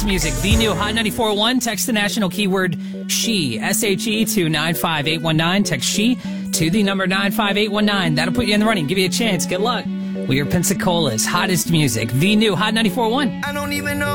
hottest music. The new Hot 94.1. Text the national keyword SHE, S-H-E, to 95819. Text SHE to the number 95819. That'll put you in the running. Give you a chance. Good luck. We are Pensacola's hottest music. The new Hot 94.1. I don't even know.